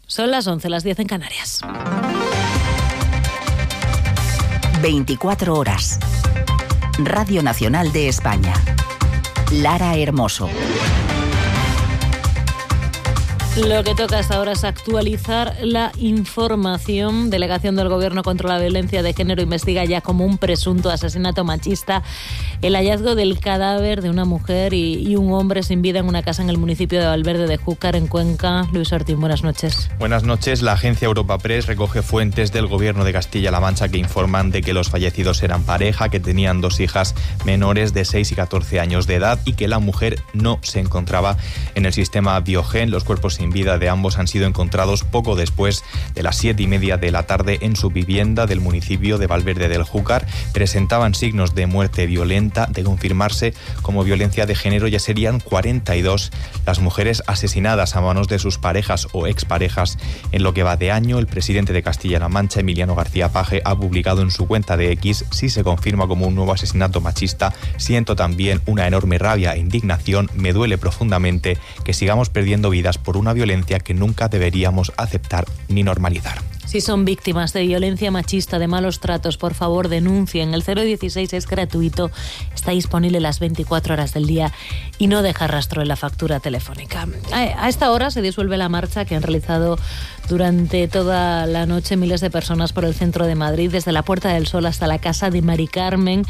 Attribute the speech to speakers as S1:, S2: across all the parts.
S1: Son las 11, las 10 en Canarias.
S2: 24 horas. Radio Nacional de España. Lara Hermoso.
S1: Lo que toca hasta ahora es actualizar la información. Delegación del Gobierno contra la Violencia de Género investiga ya como un presunto asesinato machista el hallazgo del cadáver de una mujer y un hombre sin vida en una casa en el municipio de Valverde de Júcar, en Cuenca. Luis Ortín, buenas noches.
S3: Buenas noches. La agencia Europa Press recoge fuentes del Gobierno de Castilla-La Mancha que informan de que los fallecidos eran pareja, que tenían 2 hijas menores de 6 y 14 años de edad y que la mujer no se encontraba en el sistema Biogen. Los cuerpos sin vida de ambos han sido encontrados poco después de las 7:30 de la tarde en su vivienda del municipio de Valverde del Júcar. Presentaban signos de muerte violenta. De confirmarse como violencia de género, ya serían 42 las mujeres asesinadas a manos de sus parejas o exparejas en lo que va de año. El presidente de Castilla-La Mancha, Emiliano García Paje, ha publicado en su cuenta de X: si se confirma como un nuevo asesinato machista, siento también una enorme rabia e indignación. Me duele profundamente que sigamos perdiendo vidas por una violencia que nunca deberíamos aceptar ni normalizar.
S1: Si son víctimas de violencia machista, de malos tratos, por favor denuncien. El 016 es gratuito, está disponible las 24 horas del día y no deja rastro en la factura telefónica. A esta hora se disuelve la marcha que han realizado durante toda la noche miles de personas por el centro de Madrid, desde la Puerta del Sol hasta la casa de Mari Carmen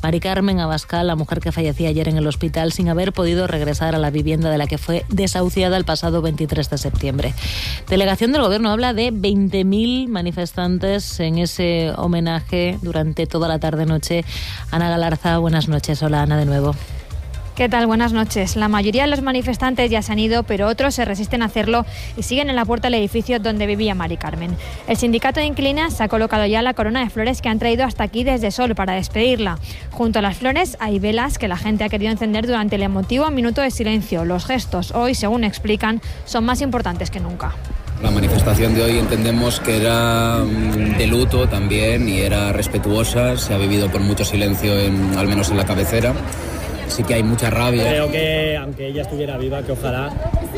S1: Abascal, la mujer que fallecía ayer en el hospital sin haber podido regresar a la vivienda de la que fue desahuciada el pasado 23 de septiembre. Delegación del Gobierno habla de 20.000 manifestantes en ese homenaje durante toda la tarde-noche. Ana Galarza, buenas noches. Hola, Ana, de nuevo.
S4: ¿Qué tal? Buenas noches. La mayoría de los manifestantes ya se han ido, pero otros se resisten a hacerlo y siguen en la puerta del edificio donde vivía Mari Carmen. El sindicato de inquilinas ha colocado ya la corona de flores que han traído hasta aquí desde Sol para despedirla. Junto a las flores hay velas que la gente ha querido encender durante el emotivo minuto de silencio. Los gestos hoy, según explican, son más importantes que nunca.
S5: La manifestación de hoy entendemos que era de luto también y era respetuosa. Se ha vivido con mucho silencio, al menos en la cabecera. Sí que hay mucha rabia.
S6: Creo que aunque ella estuviera viva, que ojalá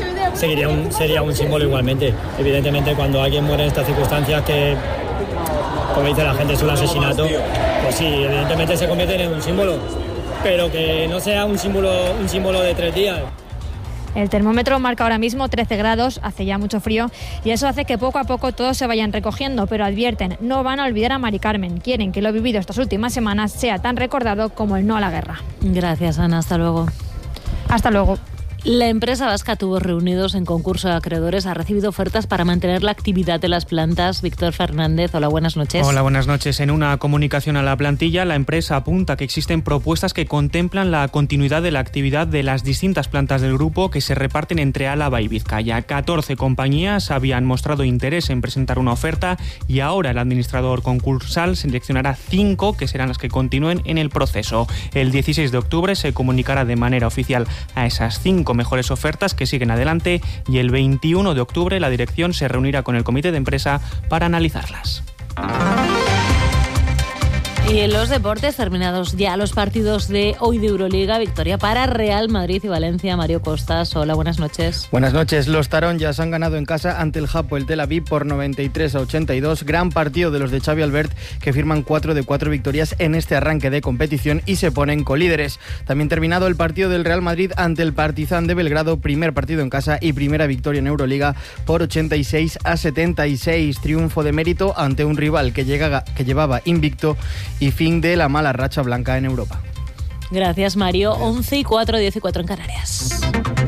S6: sería un símbolo igualmente. Evidentemente, cuando alguien muere en estas circunstancias, que como dice la gente es un asesinato, pues sí, evidentemente se convierte en un símbolo, pero que no sea un símbolo de 3 días.
S4: El termómetro marca ahora mismo 13 grados, hace ya mucho frío y eso hace que poco a poco todos se vayan recogiendo, pero advierten, no van a olvidar a Mari Carmen. Quieren que lo vivido estas últimas semanas sea tan recordado como el no a la guerra.
S1: Gracias, Ana. Hasta luego.
S4: Hasta luego.
S1: La empresa vasca Tubos Reunidos, en concurso de acreedores, ha recibido ofertas para mantener la actividad de las plantas. Víctor Fernández, hola, buenas noches.
S7: Hola, buenas noches. En una comunicación a la plantilla, la empresa apunta que existen propuestas que contemplan la continuidad de la actividad de las distintas plantas del grupo que se reparten entre Álava y Vizcaya. 14 compañías habían mostrado interés en presentar una oferta y ahora el administrador concursal seleccionará 5 que serán las que continúen en el proceso. El 16 de octubre se comunicará de manera oficial a esas 5 mejores ofertas que siguen adelante y el 21 de octubre la dirección se reunirá con el comité de empresa para analizarlas.
S1: Y en los deportes, terminados ya los partidos de hoy de Euroliga, victoria para Real Madrid y Valencia. Mario Costas, hola, buenas noches.
S8: Buenas noches. Los Taronjas han ganado en casa ante el Hapoel Tel Aviv por 93-82. Gran partido de los de Xavi Albert, que firman 4 de 4 victorias en este arranque de competición y se ponen colíderes. También terminado el partido del Real Madrid ante el Partizan de Belgrado, primer partido en casa y primera victoria en Euroliga por 86-76. Triunfo de mérito ante un rival que llevaba invicto y fin de la mala racha blanca en Europa.
S1: Gracias, Mario. 11:04, 10:04 en Canarias.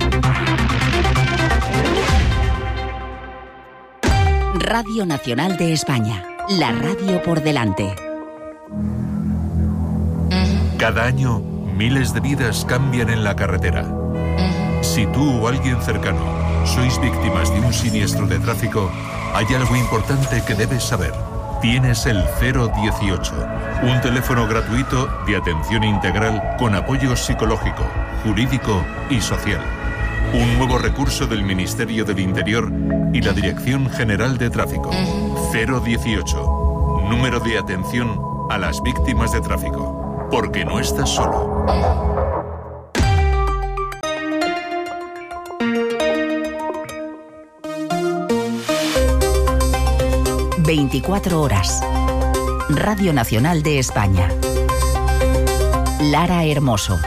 S2: Radio Nacional de España, la radio por delante.
S9: Cada año, miles de vidas cambian en la carretera. Si tú o alguien cercano sois víctimas de un siniestro de tráfico, hay algo importante que debes saber. Tienes el 018, un teléfono gratuito de atención integral con apoyo psicológico, jurídico y social. Un nuevo recurso del Ministerio del Interior y la Dirección General de Tráfico. 018, número de atención a las víctimas de tráfico. Porque no estás solo.
S2: 24 horas. Radio Nacional de España. Lara Hermoso.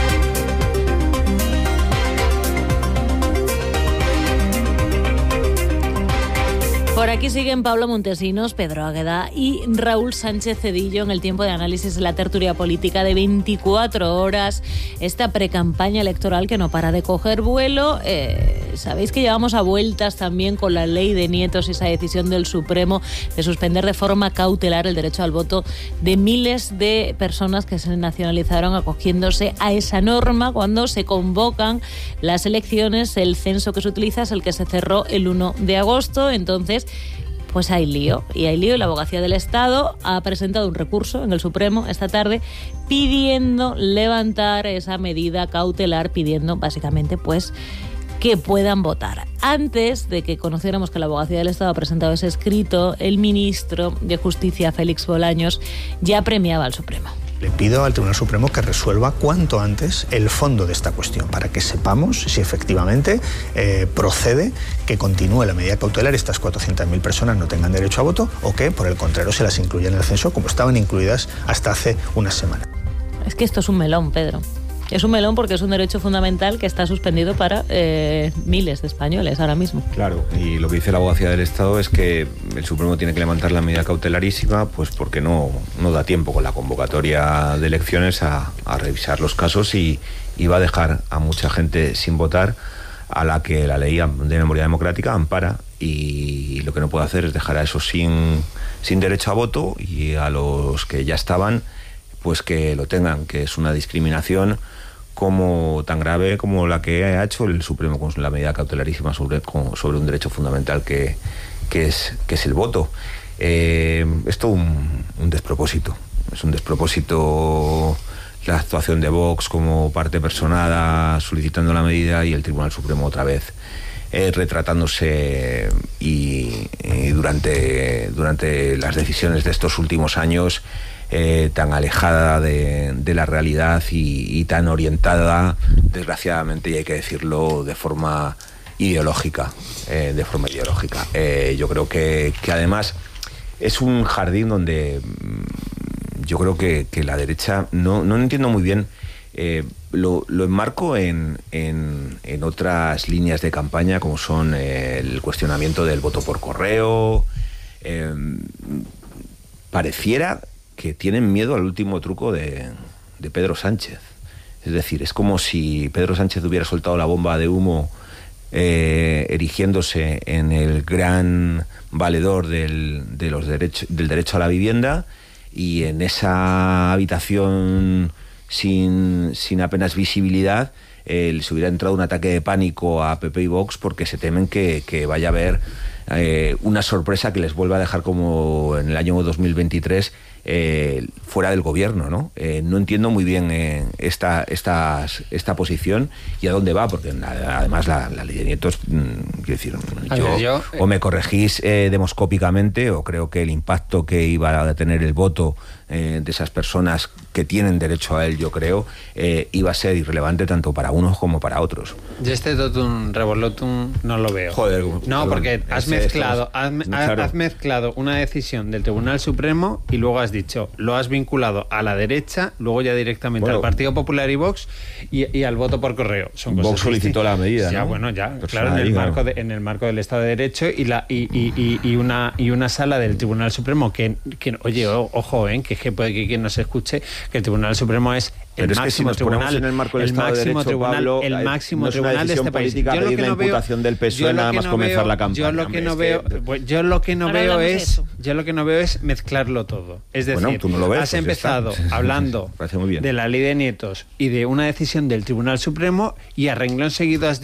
S1: Por aquí siguen Pablo Montesinos, Pedro Águeda y Raúl Sánchez Cedillo en el tiempo de análisis de la tertulia política de 24 horas. Esta precampaña electoral que no para de coger vuelo. Sabéis que llevamos a vueltas también con la ley de nietos y esa decisión del Supremo de suspender de forma cautelar el derecho al voto de miles de personas que se nacionalizaron acogiéndose a esa norma cuando se convocan las elecciones. El censo que se utiliza es el que se cerró el 1 de agosto. Entonces, pues hay lío. Y la Abogacía del Estado ha presentado un recurso en el Supremo esta tarde pidiendo levantar esa medida cautelar, pidiendo básicamente pues que puedan votar. Antes de que conociéramos que la Abogacía del Estado ha presentado ese escrito, el ministro de Justicia, Félix Bolaños, ya premiaba al Supremo.
S10: Le pido al Tribunal Supremo que resuelva cuanto antes el fondo de esta cuestión, para que sepamos si efectivamente procede que continúe la medida cautelar y estas 400.000 personas no tengan derecho a voto, o que, por el contrario, se las incluya en el censo como estaban incluidas hasta hace unas semanas.
S1: Es que esto es un melón, Pedro. Es un melón porque es un derecho fundamental que está suspendido para miles de españoles ahora mismo.
S11: Claro, y lo que dice la Abogacía del Estado es que el Supremo tiene que levantar la medida cautelarísima, pues porque no da tiempo con la convocatoria de elecciones a revisar los casos y va a dejar a mucha gente sin votar, a la que la ley de memoria democrática ampara, y lo que no puede hacer es dejar a esos sin derecho a voto, y a los que ya estaban, pues que lo tengan, que es una discriminación tan grave como la que ha hecho el Supremo con la medida cautelarísima sobre un derecho fundamental que es el voto. Esto un despropósito. Es un despropósito la actuación de Vox como parte personada solicitando la medida, y el Tribunal Supremo otra vez retratándose y durante las decisiones de estos últimos años tan alejada de la realidad y tan orientada, desgraciadamente, y hay que decirlo, de forma ideológica. Yo creo que además es un jardín donde yo creo que la derecha, no entiendo muy bien, lo enmarco en otras líneas de campaña, como son el cuestionamiento del voto por correo. Pareciera que tienen miedo al último truco de Pedro Sánchez. Es decir, es como si Pedro Sánchez hubiera soltado la bomba de humo erigiéndose en el gran valedor del derecho a la vivienda, y en esa habitación sin apenas visibilidad les hubiera entrado un ataque de pánico a PP y Vox, porque se temen que vaya a haber una sorpresa que les vuelva a dejar como en el año 2023 fuera del gobierno, ¿no? No entiendo muy bien esta posición y a dónde va, porque además la ley de nietos, quiero decir, o me corregís demoscópicamente, o creo que el impacto que iba a tener el voto de esas personas que tienen derecho a él, yo creo, iba a ser irrelevante tanto para unos como para otros.
S12: Yo este totum revolutum no lo veo.
S11: Joder,
S12: no, porque has mezclado una decisión del Tribunal Supremo y luego has dicho, lo has vinculado a la derecha, luego ya directamente al Partido Popular y Vox y al voto por correo. Son cosas
S11: Vox solicitó la medida,
S12: ya,
S11: ¿no?
S12: Bueno, ya,
S11: pues
S12: claro, en el marco del Estado de Derecho y una sala del Tribunal Supremo que oye, ojo, que puede que quien nos escuche, que el Tribunal Supremo es el máximo tribunal
S11: en el marco del Estado de Derecho, Pablo,
S12: el máximo
S11: no
S12: tribunal de este país.
S11: Yo lo que no veo, del PSOE nada más comenzar la campaña.
S12: Yo lo que no veo es mezclarlo todo. Es decir,
S11: tú no lo ves,
S12: has empezado hablando de la ley de nietos y de una decisión del Tribunal Supremo, y a renglón seguido has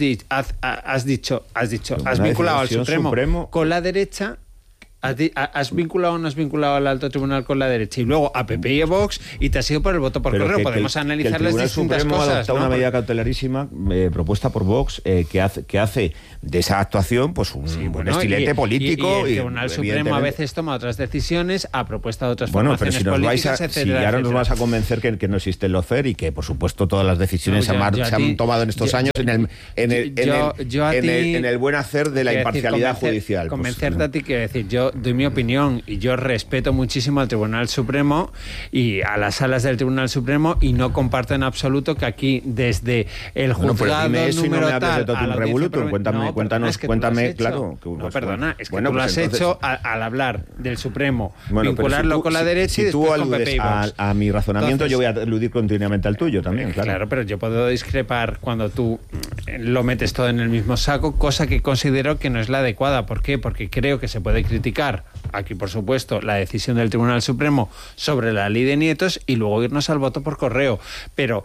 S12: vinculado al Supremo con la derecha. ¿Has vinculado o no has vinculado al alto tribunal con la derecha? Y luego a PP y a Vox, y te has ido por el voto por correo. Podemos analizar las distintas
S11: Supremo
S12: cosas.
S11: Ha adoptado una medida cautelarísima propuesta por Vox que hace de esa actuación pues un estilete político.
S12: Y el Tribunal Supremo a veces toma otras decisiones a propuesta de otras
S11: formaciones
S12: pero
S11: políticas, etcétera. Si ahora nos vas a convencer que no existe el lawfare y que, por supuesto, todas las decisiones se han tomado en estos años en el buen hacer de la imparcialidad judicial.
S12: Convencerte a ti, quiero decir, yo yo doy mi opinión y yo respeto muchísimo al Tribunal Supremo y a las salas del Tribunal Supremo y no comparto en absoluto que aquí desde el juzgado número tal a la
S11: revolutum, cuéntame, claro.
S12: No, perdona, es que tú lo has hecho al hablar del Supremo, vincularlo con la derecha y después con PP y Vox.
S11: A mi razonamiento, entonces, yo voy a aludir continuamente al tuyo también, claro.
S12: Claro, pero yo puedo discrepar cuando tú lo metes todo en el mismo saco, cosa que considero que no es la adecuada. ¿Por qué? Porque creo que se puede criticar, aquí por supuesto, la decisión del Tribunal Supremo sobre la ley de nietos y luego irnos al voto por correo. Pero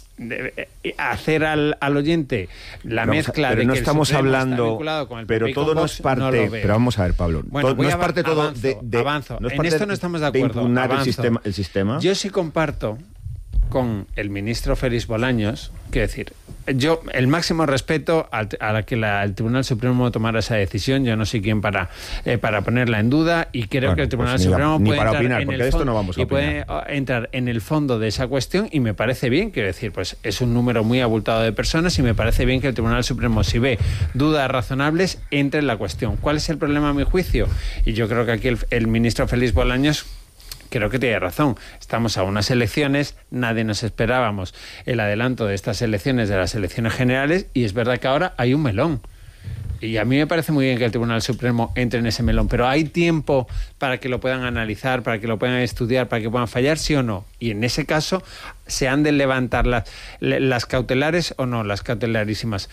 S12: hacer al oyente la mezcla de que
S11: no estamos
S12: el Supremo
S11: hablando,
S12: está vinculado con el
S11: pero
S12: PP y
S11: todo
S12: con
S11: no
S12: Vox,
S11: es parte,
S12: no lo veo.
S11: pero vamos a ver, Pablo,
S12: bueno,
S11: no es parte todo
S12: avanzo.
S11: No es
S12: en
S11: parte
S12: esto no estamos de acuerdo.
S11: Impugnar el sistema.
S12: Yo sí comparto con el ministro Félix Bolaños, quiero decir, yo el máximo respeto a la que el Tribunal Supremo tomara esa decisión. Yo no soy quien para ponerla en duda y creo que el Tribunal Supremo puede entrar opinar, en el fondo y puede entrar en el fondo de esa cuestión y me parece bien, quiero decir, pues es un número muy abultado de personas y me parece bien que el Tribunal Supremo, si ve dudas razonables, entre en la cuestión. ¿Cuál es el problema a mi juicio? Y yo creo que aquí el ministro Félix Bolaños creo que tiene razón. Estamos a unas elecciones, nadie nos esperábamos el adelanto de estas elecciones, de las elecciones generales, y es verdad que ahora hay un melón. Y a mí me parece muy bien que el Tribunal Supremo entre en ese melón, pero ¿hay tiempo para que lo puedan analizar, para que lo puedan estudiar, para que puedan fallar, sí o no? Y en ese caso, ¿se han de levantar las cautelares o no, las cautelarísimas?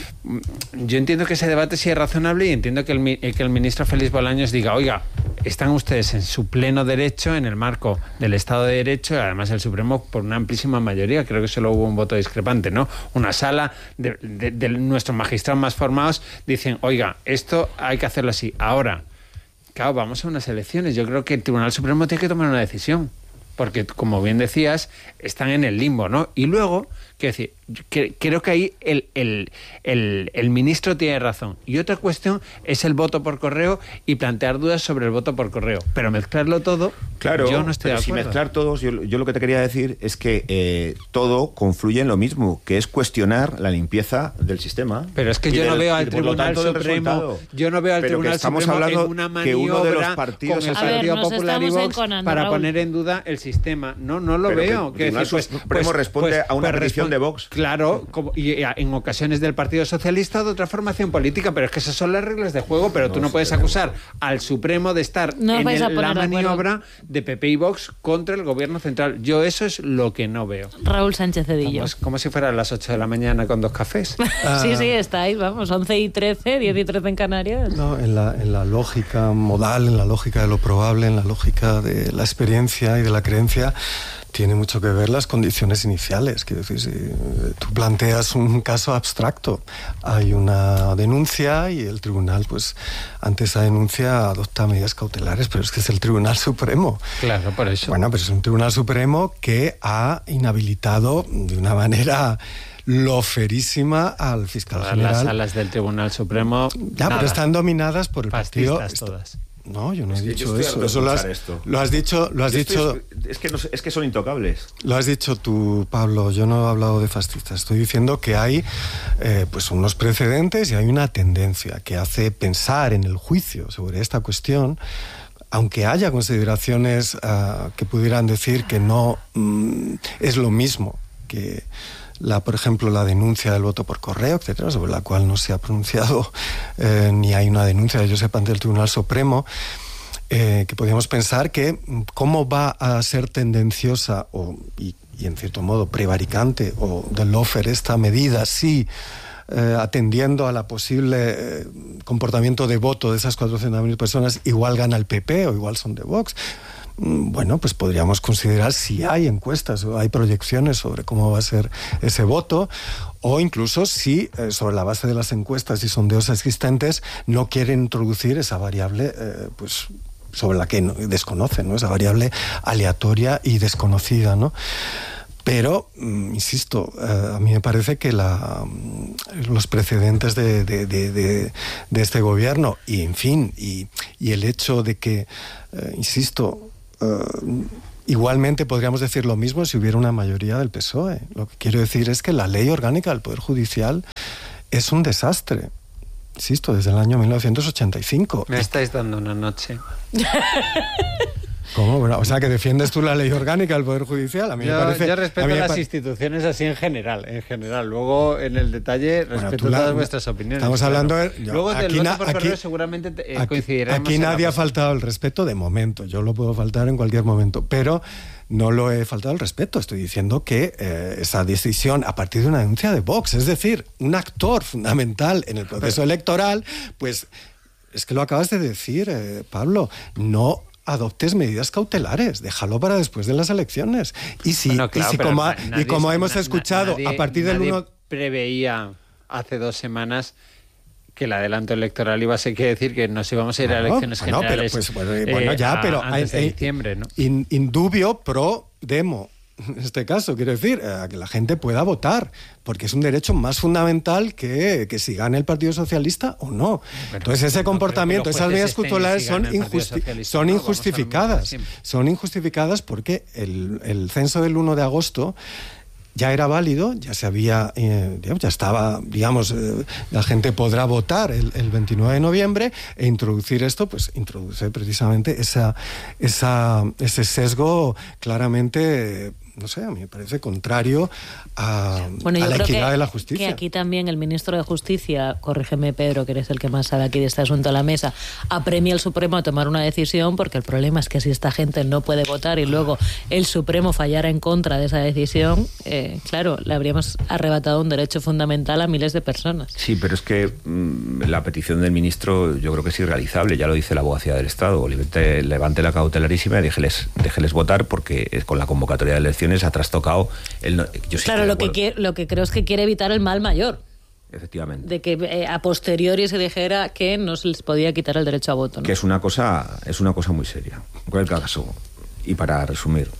S12: Yo entiendo que ese debate sí es razonable y entiendo que el ministro Félix Bolaños diga, oiga, están ustedes en su pleno derecho, en el marco del Estado de Derecho, y además el Supremo por una amplísima mayoría, creo que solo hubo un voto discrepante, ¿no? Una sala de nuestros magistrados más formados dicen, oiga, esto hay que hacerlo así. Ahora, claro, vamos a unas elecciones. Yo creo que el Tribunal Supremo tiene que tomar una decisión, porque, como bien decías, están en el limbo, ¿no? Y luego, quiero decir, creo que ahí el ministro tiene razón. Y otra cuestión es el voto por correo y plantear dudas sobre el voto por correo. Pero mezclarlo todo,
S11: claro,
S12: yo no estoy de acuerdo.
S11: Si mezclar todos, yo lo que te quería decir es que todo confluye en lo mismo, que es cuestionar la limpieza del sistema.
S12: Pero es que yo no veo al Tribunal Supremo, en una maniobra con el Partido Popular y Vox para poner en duda el sistema. No lo veo.
S11: El Tribunal Supremo responde a una petición de Vox.
S12: Claro, y en ocasiones del Partido Socialista o de otra formación política, pero es que esas son las reglas de juego, pero tú no puedes acusar al Supremo de estar en la maniobra de PP y Vox contra el gobierno central. Yo eso es lo que no veo.
S1: Raúl Sánchez Cedillo.
S12: Como si fueran las 8 de la mañana con 2 cafés.
S1: Sí, estáis, vamos, 11 y 13, 10 y 13 en Canarias.
S13: No, en la lógica modal, en la lógica de lo probable, en la lógica de la experiencia y de la creencia, tiene mucho que ver las condiciones iniciales. Quiero decir, si tú planteas un caso abstracto, hay una denuncia y el tribunal, pues, ante esa denuncia adopta medidas cautelares, pero es que es el Tribunal Supremo.
S12: Claro, por eso.
S13: Bueno, pero es un Tribunal Supremo que ha inhabilitado de una manera loferísima al fiscal general.
S12: Las salas del Tribunal Supremo,
S13: ya, pero están dominadas por el partido.
S12: Todas.
S13: No, yo no he dicho eso. Eso lo has dicho.
S11: Es que son intocables.
S13: Lo has dicho tú, Pablo. Yo no he hablado de fascistas. Estoy diciendo que hay pues unos precedentes y hay una tendencia que hace pensar en el juicio sobre esta cuestión, aunque haya consideraciones que pudieran decir que no es lo mismo que por ejemplo, la denuncia del voto por correo, etcétera, sobre la cual no se ha pronunciado ni hay una denuncia, yo sepa, ante el Tribunal Supremo, que podríamos pensar que cómo va a ser tendenciosa y en cierto modo prevaricante o de lawfare esta medida si atendiendo a la posible comportamiento de voto de esas 400.000 personas igual gana el PP o igual son de Vox. Bueno, pues podríamos considerar si hay encuestas o hay proyecciones sobre cómo va a ser ese voto, o incluso si sobre la base de las encuestas y sondeos existentes no quieren introducir esa variable pues sobre la que desconocen, ¿no? Esa variable aleatoria y desconocida, ¿no? Pero, insisto, a mí me parece que los precedentes de este gobierno y, en fin, y el hecho de que, insisto, igualmente podríamos decir lo mismo si hubiera una mayoría del PSOE. Lo que quiero decir es que la ley orgánica del Poder Judicial es un desastre. insisto, desde el año 1985.
S12: Me estáis dando una noche.
S13: ¿Cómo? O sea, que defiendes tú la ley orgánica del Poder Judicial. A mí me parece...
S12: Yo respeto las instituciones así en general. Luego, en el detalle, respeto todas vuestras opiniones.
S13: Estamos hablando de...
S12: Luego del voto por correo seguramente coincidiremos.
S13: Aquí nadie ha faltado el respeto de momento. Yo lo puedo faltar en cualquier momento. Pero no lo he faltado el respeto. Estoy diciendo que esa decisión, a partir de una denuncia de Vox, es decir, un actor fundamental en el proceso electoral, pues es que lo acabas de decir, Pablo, no adoptes medidas cautelares, déjalo para después de las elecciones. Como hemos escuchado, a partir del 1...
S12: preveía hace 2 semanas que el adelanto electoral iba a ser, quiere decir que nos íbamos a ir a elecciones generales
S13: antes
S12: de diciembre, ¿no?
S13: Indubio pro demo. En este caso, quiero decir, a que la gente pueda votar, porque es un derecho más fundamental que si gana el Partido Socialista o no. Entonces, ese comportamiento, esas medidas cautelares son injustificadas. Son injustificadas porque el censo del 1 de agosto ya era válido, ya estaba, digamos, la gente podrá votar el 29 de noviembre e introducir esto, pues introduce precisamente ese sesgo claramente, no sé, a mí me parece contrario a la equidad de la justicia.
S1: Que aquí también el ministro de Justicia, corrígeme Pedro, que eres el que más sabe aquí de este asunto a la mesa, apremia al Supremo a tomar una decisión, porque el problema es que si esta gente no puede votar y luego el Supremo fallara en contra de esa decisión, claro, le habríamos arrebatado un derecho fundamental a miles de personas.
S11: Sí, pero es que la petición del ministro yo creo que es irrealizable, ya lo dice la abogacía del Estado. Levante la cautelarísima y déjeles votar, porque con la convocatoria de elecciones ha trastocado
S1: claro, lo que creo es que quiere evitar el mal mayor.
S11: Efectivamente.
S1: De que a posteriori se dijera que no se les podía quitar el derecho a voto, ¿no?
S11: Que es una cosa muy seria. En cualquier caso, y para resumir,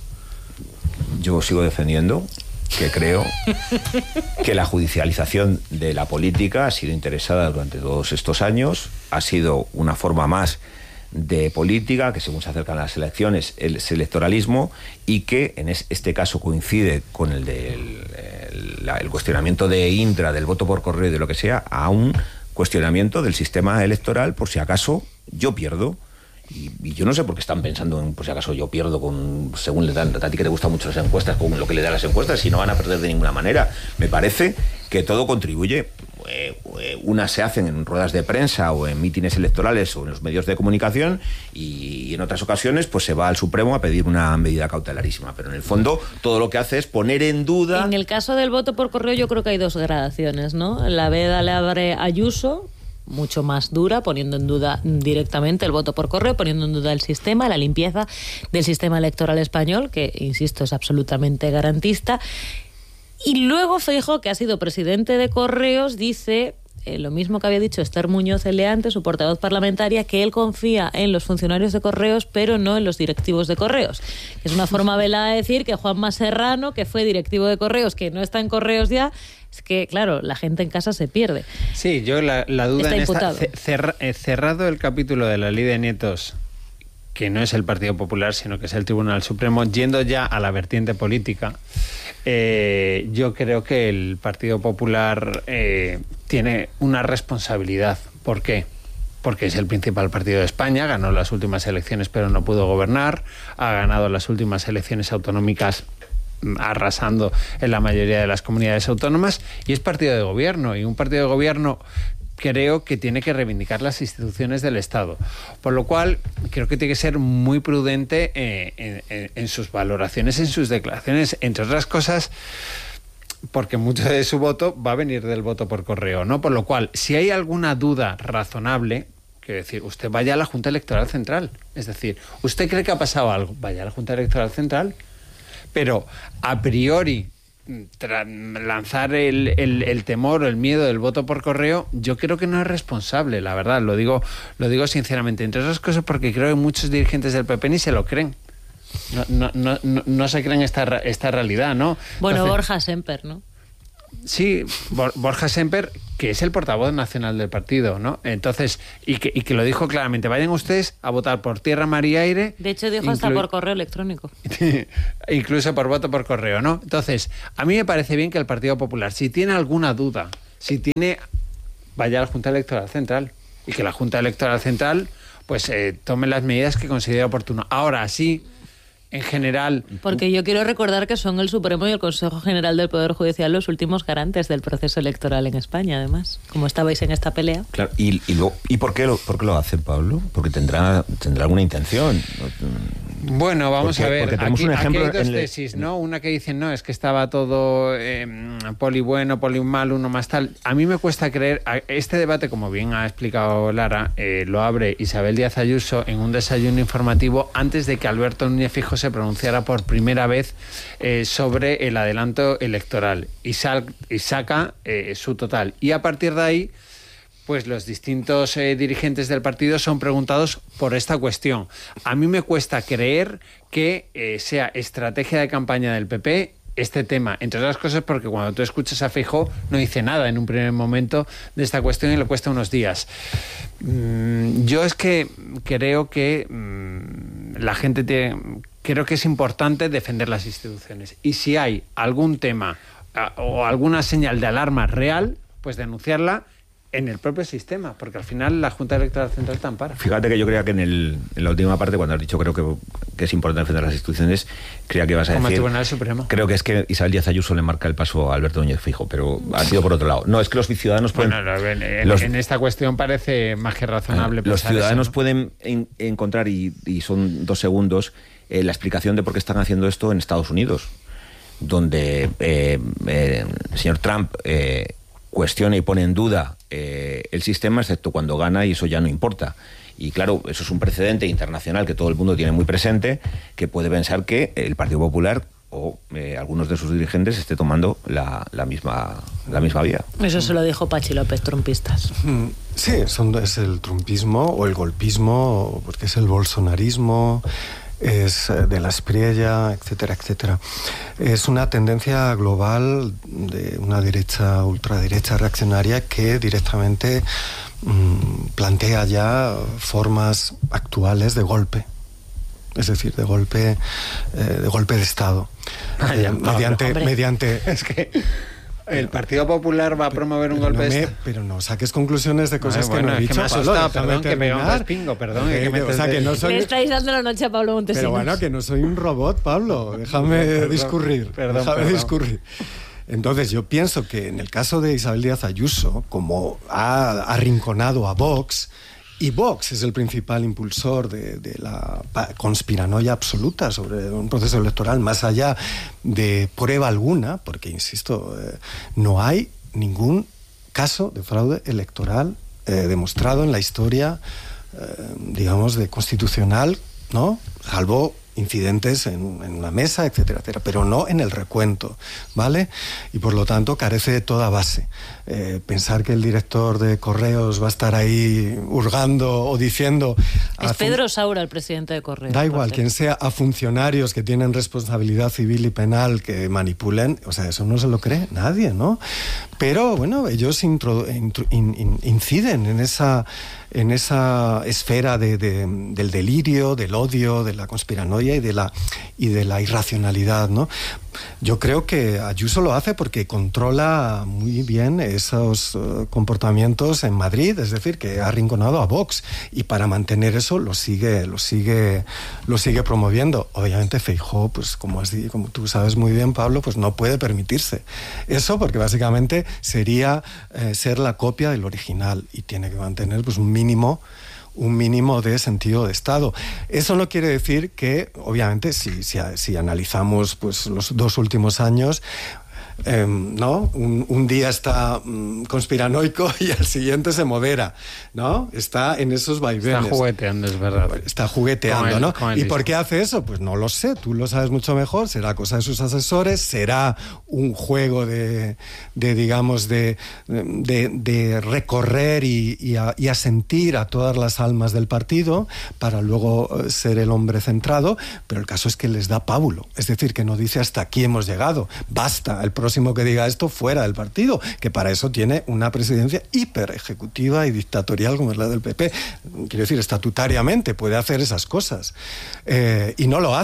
S11: yo sigo defendiendo que creo que la judicialización de la política ha sido interesada durante todos estos años, ha sido una forma más de política, que según se acercan las elecciones es electoralismo, y que en este caso coincide con el cuestionamiento de Indra, del voto por correo y de lo que sea, a un cuestionamiento del sistema electoral por si acaso yo pierdo. Y yo no sé por qué están pensando en por si acaso yo pierdo según le dan a ti que te gustan mucho las encuestas, con lo que le dan las encuestas, si no van a perder de ninguna manera. Me parece que todo contribuye. Unas se hacen en ruedas de prensa o en mítines electorales o en los medios de comunicación, y en otras ocasiones pues se va al Supremo a pedir una medida cautelarísima, pero en el fondo todo lo que hace es poner en duda.
S1: En el caso del voto por correo yo creo que hay 2 gradaciones, ¿no? La veda le abre Ayuso, mucho más dura, poniendo en duda directamente el voto por correo, poniendo en duda el sistema, la limpieza del sistema electoral español, que, insisto, es absolutamente garantista. Y luego Feijóo, que ha sido presidente de Correos, dice lo mismo que había dicho Esther Muñoz Eleante, su portavoz parlamentaria, que él confía en los funcionarios de Correos, pero no en los directivos de Correos. Es una forma velada de decir que Juanma Serrano, que fue directivo de Correos, que no está en Correos ya, es que, claro, la gente en casa se pierde.
S12: Sí, yo la duda en esta... cerrado el capítulo de la ley de nietos, que no es el Partido Popular, sino que es el Tribunal Supremo, yendo ya a la vertiente política, yo creo que el Partido Popular tiene una responsabilidad. ¿Por qué? Porque es el principal partido de España, ganó las últimas elecciones pero no pudo gobernar, ha ganado las últimas elecciones autonómicas arrasando en la mayoría de las comunidades autónomas, y es partido de gobierno, y un partido de gobierno creo que tiene que reivindicar las instituciones del Estado, por lo cual creo que tiene que ser muy prudente en sus valoraciones, en sus declaraciones, entre otras cosas porque mucho de su voto va a venir del voto por correo, ¿no? Por lo cual, si hay alguna duda razonable, quiero decir, usted vaya a la Junta Electoral Central, es decir, ¿usted cree que ha pasado algo? Vaya a la Junta Electoral Central, pero a priori lanzar el temor o el miedo del voto por correo, yo creo que no es responsable, la verdad, lo digo sinceramente, entre otras cosas porque creo que muchos dirigentes del PP ni se lo creen. No se creen esta realidad, ¿no?
S1: Bueno, entonces, Borja Semper, ¿no?
S12: Sí, Borja Semper, que es el portavoz nacional del partido, ¿no? Entonces, y que lo dijo claramente, vayan ustedes a votar por tierra, mar y aire.
S1: De hecho, dijo hasta por correo electrónico.
S12: Incluso por voto por correo, ¿no? Entonces, a mí me parece bien que el Partido Popular, si tiene alguna duda, si tiene vaya a la Junta Electoral Central y que la Junta Electoral Central pues tome las medidas que considere oportuno. Ahora sí, en general...
S1: Porque yo quiero recordar que son el Supremo y el Consejo General del Poder Judicial los últimos garantes del proceso electoral en España, además, como estabais en esta pelea.
S11: Claro, ¿y por qué lo hacen, Pablo? Porque tendrá alguna intención.
S12: Bueno, vamos a ver,
S11: porque tenemos un ejemplo
S12: aquí hay dos tesis, ¿no? Una que dicen, no, es que estaba todo poli bueno, poli mal, uno más tal. A mí me cuesta creer, este debate, como bien ha explicado Lara, lo abre Isabel Díaz Ayuso en un desayuno informativo antes de que Alberto Núñez Feijóo se pronunciara por primera vez sobre el adelanto electoral y saca su total. Y a partir de ahí, pues los distintos dirigentes del partido son preguntados por esta cuestión. A mí me cuesta creer que sea estrategia de campaña del PP este tema, entre otras cosas porque cuando tú escuchas a Feijóo no dice nada en un primer momento de esta cuestión y le cuesta unos días. Yo es que creo que la gente creo que es importante defender las instituciones y si hay algún tema o alguna señal de alarma real, pues denunciarla en el propio sistema, porque al final la Junta Electoral Central te ampara.
S11: Fíjate que yo creía que en la última parte, cuando has dicho creo que es importante defender las instituciones, creía que ibas a decir...
S12: Como el Tribunal Supremo.
S11: Creo que es que Isabel Díaz Ayuso le marca el paso a Alberto Núñez Feijóo, pero ha sido por otro lado. No, es que los ciudadanos pueden...
S12: Bueno, en esta cuestión parece más que razonable.
S11: Los ciudadanos
S12: eso, ¿no?
S11: pueden encontrar, y son 2 segundos, la explicación de por qué están haciendo esto en Estados Unidos, donde el señor Trump... cuestiona y pone en duda el sistema, excepto cuando gana, y eso ya no importa. Y claro, eso es un precedente internacional que todo el mundo tiene muy presente, que puede pensar que el Partido Popular o algunos de sus dirigentes esté tomando la misma vía.
S1: Eso se lo dijo Pachi López, trumpistas.
S13: Sí, es el trumpismo o el golpismo, porque es el bolsonarismo, es de la espriella, etcétera, etcétera. Es una tendencia global de una derecha, ultraderecha reaccionaria que directamente plantea ya formas actuales de golpe. Es decir, de golpe de Estado. Mediante...
S12: Es que... ¿El Partido Popular va a promover un golpe de Estado?
S13: Pero no saques conclusiones de cosas que no he dicho.
S12: Que me ha asustado, perdón, que me va un respingo, perdón.
S1: Le estáis dando la noche a Pablo Montesinos.
S13: Pero bueno, que no soy un robot, Pablo. Déjame discurrir. Discurrir. Entonces, yo pienso que en el caso de Isabel Díaz Ayuso, como ha arrinconado a Vox, y Vox es el principal impulsor de la conspiranoia absoluta sobre un proceso electoral, más allá de prueba alguna, porque, insisto, no hay ningún caso de fraude electoral demostrado en la historia, digamos, de constitucional, ¿no? Salvo incidentes en la mesa, etcétera, etcétera, pero no en el recuento, ¿vale? Y por lo tanto carece de toda base. Pensar que el director de Correos va a estar ahí hurgando o diciendo...
S1: Es Pedro Saura el presidente de Correos.
S13: Da igual, quien sea, a funcionarios que tienen responsabilidad civil y penal que manipulen, o sea, eso no se lo cree nadie, ¿no? Pero, bueno, ellos inciden en esa esfera del delirio, del odio, de la conspiranoia y de la irracionalidad, ¿no? Yo creo que Ayuso lo hace porque controla muy bien esos comportamientos en Madrid, es decir, que ha arrinconado a Vox, y para mantener eso lo sigue promoviendo. Obviamente Feijóo, pues como tú sabes muy bien, Pablo, pues no puede permitirse eso, porque básicamente sería ser la copia del original, y tiene que mantener pues un mínimo de sentido de Estado. Eso no quiere decir que, obviamente, si analizamos pues los 2 últimos años, ¿no? Un día está conspiranoico y al siguiente se modera, ¿no? Está en esos vaivenes.
S12: Está jugueteando, es verdad.
S13: Está jugueteando, ¿no? ¿Y por qué hace eso? Pues no lo sé, tú lo sabes mucho mejor. Será cosa de sus asesores, será un juego de recorrer y a sentir a todas las almas del partido para luego ser el hombre centrado, pero el caso es que les da pábulo, es decir, que no dice hasta aquí hemos llegado, basta, el próximo que diga esto fuera del partido, que para eso tiene una presidencia hiper ejecutiva y dictatorial como es la del PP. Quiero decir, estatutariamente puede hacer esas cosas, y no lo hace.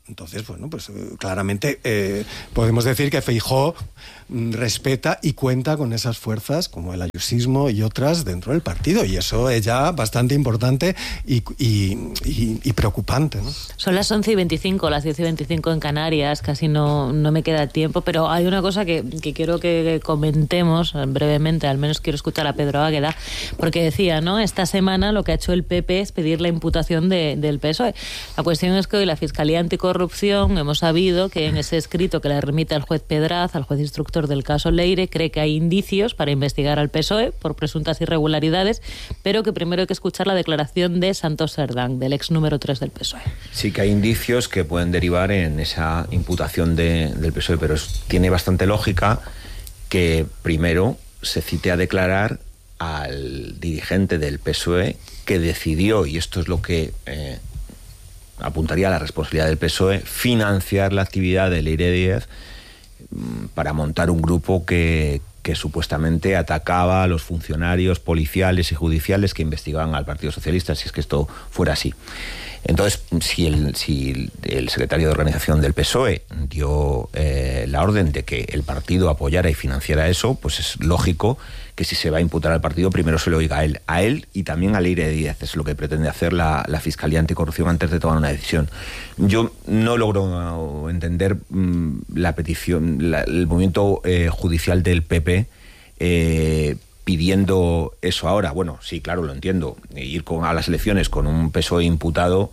S13: Entonces, bueno, pues claramente podemos decir que Feijóo respeta y cuenta con esas fuerzas como el ayusismo y otras dentro del partido, y eso es ya bastante importante y preocupante, ¿no?
S1: Son las 11:25, las 10:25 en Canarias, casi no me queda tiempo, pero hay una cosa que quiero que comentemos brevemente, al menos quiero escuchar a Pedro Águeda, porque decía, ¿no? Esta semana lo que ha hecho el PP es pedir la imputación del PSOE. La cuestión es que hoy la Fiscalía Anticorrupción hemos sabido que en ese escrito que le remite al juez Pedraz, al juez instructor del caso Leire, cree que hay indicios para investigar al PSOE por presuntas irregularidades, pero que primero hay que escuchar la declaración de Santos Cerdán, del ex número 3 del PSOE.
S11: Sí que hay indicios que pueden derivar en esa imputación del PSOE, pero tiene bastante lógica que primero se cite a declarar al dirigente del PSOE que decidió, y esto es lo que apuntaría a la responsabilidad del PSOE, financiar la actividad de Leire Díez para montar un grupo que supuestamente atacaba a los funcionarios policiales y judiciales que investigaban al Partido Socialista, si es que esto fuera así. Entonces, si el secretario de organización del PSOE dio la orden de que el partido apoyara y financiara eso, pues es lógico que si se va a imputar al partido, primero se lo oiga a él y también a Leire Díez. Es lo que pretende hacer la Fiscalía Anticorrupción antes de tomar una decisión. Yo no logro entender la petición, el movimiento judicial del PP pidiendo eso ahora. Bueno, sí, claro, lo entiendo. Ir a las elecciones con un PSOE imputado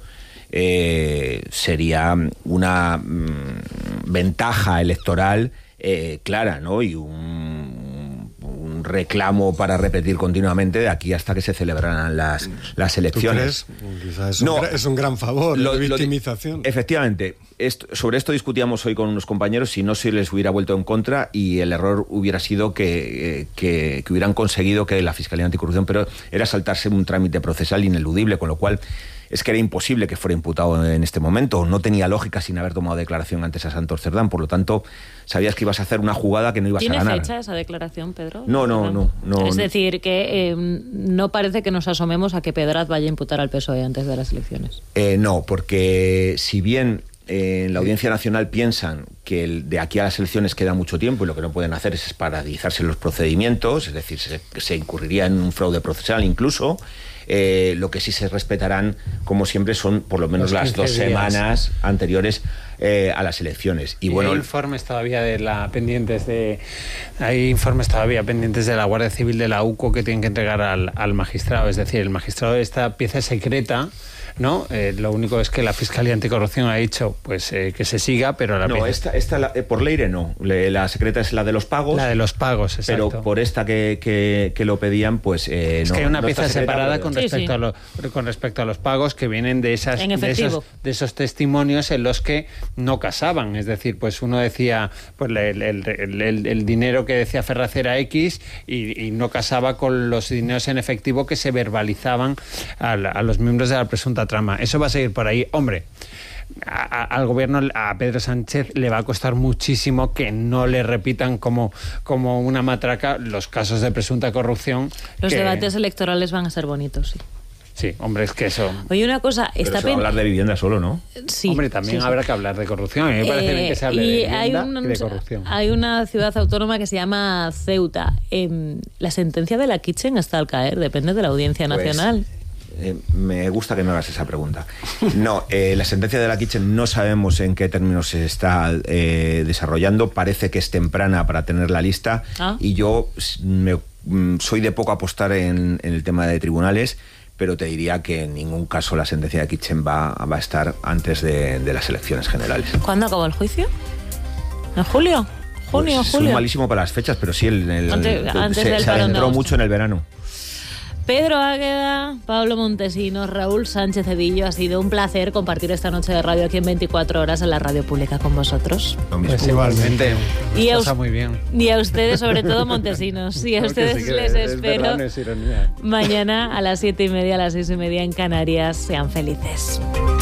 S11: sería una ventaja electoral clara, ¿no? Y un reclamo para repetir continuamente de aquí hasta que se celebraran las elecciones.
S13: ¿Tú crees? Quizás es un gran favor, la victimización.
S11: Efectivamente. Sobre esto discutíamos hoy con unos compañeros, si no se les hubiera vuelto en contra, y el error hubiera sido que hubieran conseguido que la Fiscalía Anticorrupción, pero era saltarse un trámite procesal ineludible, con lo cual es que era imposible que fuera imputado en este momento. No tenía lógica sin haber tomado declaración antes a Santos Cerdán. Por lo tanto, sabías que ibas a hacer una jugada que no ibas a ganar.
S1: ¿Tiene fecha esa declaración, Pedro?
S11: No.
S1: Es decir, que no parece que nos asomemos a que Pedraz vaya a imputar al PSOE antes de las elecciones.
S11: No, porque si bien en la Audiencia Nacional piensan que de aquí a las elecciones queda mucho tiempo y lo que no pueden hacer es paradizarse los procedimientos, es decir, se incurriría en un fraude procesal incluso. Lo que sí se respetarán, como siempre, son por lo menos las 2 semanas anteriores a las elecciones.
S12: Y bueno, hay informes todavía pendientes de la Guardia Civil de la UCO que tienen que entregar al magistrado. Es decir, el magistrado de esta pieza secreta, ¿no? Lo único es que la Fiscalía Anticorrupción ha dicho pues que se siga, pero
S11: por Leire no. La secreta es la de los pagos.
S12: La de los pagos, exacto.
S11: Pero por esta que lo pedían, pues
S12: es que hay una pieza separada con respecto a los pagos que vienen de esos testimonios en los que no casaban. Es decir, pues uno decía pues el dinero que decía Ferraz era X y no casaba con los dineros en efectivo que se verbalizaban a los miembros de la presunta trama. Eso va a seguir por ahí. Hombre, al gobierno, a Pedro Sánchez le va a costar muchísimo que no le repitan como una matraca los casos de presunta corrupción.
S1: Los debates electorales van a ser bonitos, sí.
S12: Sí, hombre, es que eso...
S1: Oye, una cosa...
S11: Pero se va a hablar de vivienda solo, ¿no?
S1: Sí.
S12: Hombre, también habrá que hablar de corrupción. A mí me parece bien que se hable de vivienda y de corrupción.
S1: Hay una ciudad autónoma que se llama Ceuta. La sentencia de la Kitchen está al caer, depende de la Audiencia Nacional.
S11: Me gusta que me hagas esa pregunta. No, la sentencia de la Kitchen no sabemos en qué términos se está desarrollando. Parece que es temprana para tener la lista. Y yo soy de poco apostar en el tema de tribunales, pero te diría que en ningún caso la sentencia de Kitchen va a estar antes de las elecciones generales.
S1: ¿Cuándo acabó el juicio? ¿En julio? ¿Junio,
S11: julio?
S1: Soy
S11: malísimo para las fechas, pero sí,
S1: antes
S11: se adentró mucho en el verano.
S1: Pedro Águeda, Pablo Montesinos, Raúl Sánchez Cedillo, ha sido un placer compartir esta noche de radio aquí en 24 horas en la radio pública con vosotros.
S12: Pues igualmente, pasa muy bien.
S1: Y a ustedes, sobre todo Montesinos, y a ustedes les espero mañana a las 7:30, a las 6:30 en Canarias. Sean felices.